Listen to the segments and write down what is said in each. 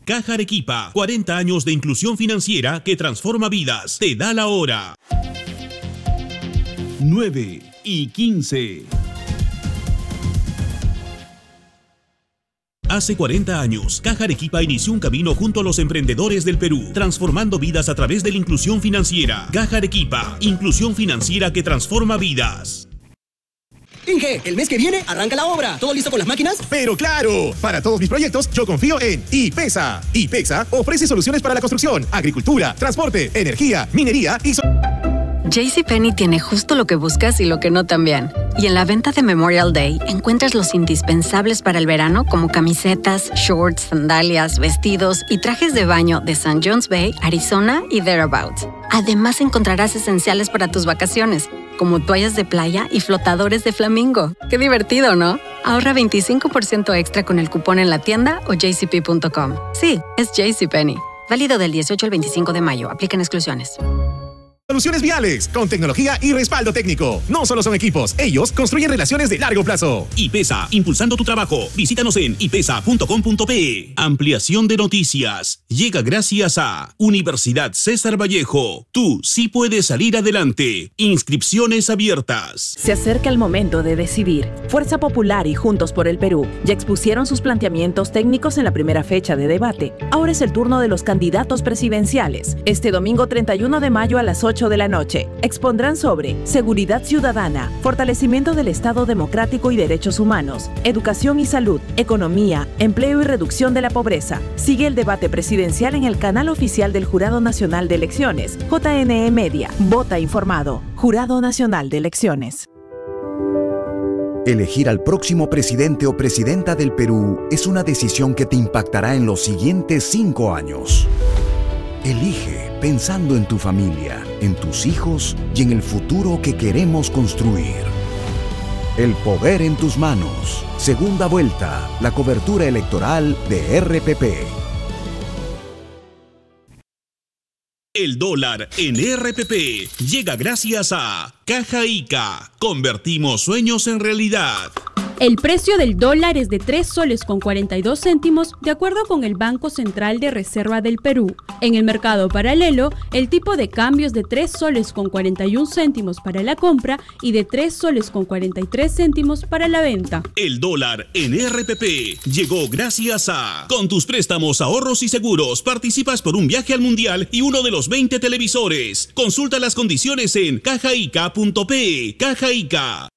Caja Arequipa, 40 años de inclusión financiera que transforma vidas. Te da la hora. 9:15. Hace 40 años, Caja Arequipa inició un camino junto a los emprendedores del Perú, transformando vidas a través de la inclusión financiera. Caja Arequipa, inclusión financiera que transforma vidas. Inge, el mes que viene arranca la obra. ¿Todo listo con las máquinas? ¡Pero claro! Para todos mis proyectos, yo confío en IPESA. IPESA ofrece soluciones para la construcción, agricultura, transporte, energía, minería y... JCPenney tiene justo lo que buscas y lo que no también. Y en la venta de Memorial Day encuentras los indispensables para el verano como camisetas, shorts, sandalias, vestidos y trajes de baño de St. John's Bay, Arizona y thereabouts. Además encontrarás esenciales para tus vacaciones, como toallas de playa y flotadores de flamingo. ¡Qué divertido!, ¿no? Ahorra 25% extra con el cupón en la tienda o jcp.com. Sí, es JCPenney. Válido del 18 al 25 de mayo. Aplican exclusiones. Soluciones viales, con tecnología y respaldo técnico. No solo son equipos, ellos construyen relaciones de largo plazo. IPESA, impulsando tu trabajo. Visítanos en ipesa.com.pe. Ampliación de noticias. Llega gracias a Universidad César Vallejo. Tú sí puedes salir adelante. Inscripciones abiertas. Se acerca el momento de decidir. Fuerza Popular y Juntos por el Perú ya expusieron sus planteamientos técnicos en la primera fecha de debate. Ahora es el turno de los candidatos presidenciales. Este domingo 31 de mayo a las 8 de la noche. Expondrán sobre seguridad ciudadana, fortalecimiento del Estado democrático y derechos humanos, educación y salud, economía, empleo y reducción de la pobreza. Sigue el debate presidencial en el canal oficial del Jurado Nacional de Elecciones, JNE Media. Vota informado. Jurado Nacional de Elecciones. Elegir al próximo presidente o presidenta del Perú es una decisión que te impactará en los siguientes 5 años. Elige pensando en tu familia, en tus hijos y en el futuro que queremos construir. El poder en tus manos. Segunda vuelta. La cobertura electoral de RPP. El dólar en RPP llega gracias a Caja Ica. Convertimos sueños en realidad. El precio del dólar es de 3 soles con 42 céntimos de acuerdo con el Banco Central de Reserva del Perú. En el mercado paralelo, el tipo de cambio es de 3 soles con 41 céntimos para la compra y de 3 soles con 43 céntimos para la venta. El dólar en RPP llegó gracias a... Con tus préstamos, ahorros y seguros, participas por un viaje al Mundial y uno de los 20 televisores. Consulta las condiciones en cajaica.pe. Caja Ica.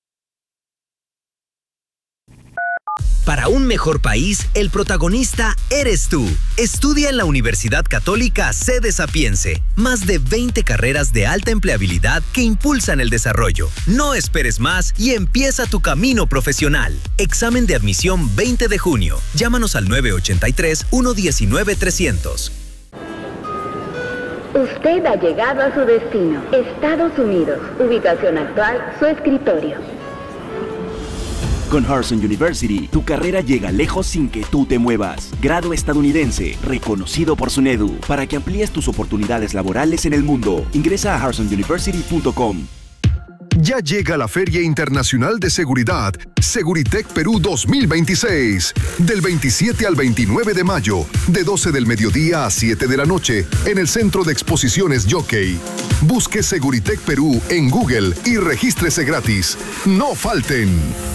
Para un mejor país, el protagonista eres tú. Estudia en la Universidad Católica Sede Sapiense. Más de 20 carreras de alta empleabilidad que impulsan el desarrollo. No esperes más y empieza tu camino profesional. Examen de admisión 20 de junio. Llámanos al 983-119-300. Usted ha llegado a su destino, Estados Unidos. Ubicación actual, su escritorio. Con Harson University, tu carrera llega lejos sin que tú te muevas. Grado estadounidense, reconocido por SUNEDU, para que amplíes tus oportunidades laborales en el mundo. Ingresa a harsonuniversity.com. Ya llega la Feria Internacional de Seguridad, Seguritech Perú 2026, del 27 al 29 de mayo, de 12 del mediodía a 7 de la noche, en el Centro de Exposiciones Jockey. Busque Seguritech Perú en Google y regístrese gratis. ¡No falten!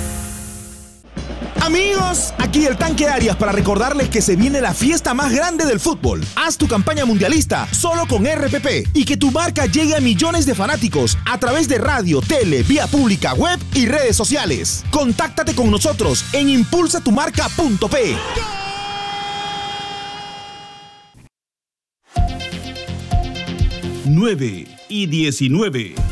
Amigos, aquí el Tanque Arias para recordarles que se viene la fiesta más grande del fútbol. Haz tu campaña mundialista solo con RPP y que tu marca llegue a millones de fanáticos a través de radio, tele, vía pública, web y redes sociales. Contáctate con nosotros en impulsatumarca.p. 9:19.